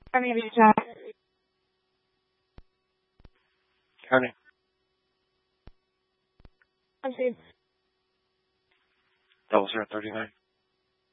My name is John. County. I'm saying 0039.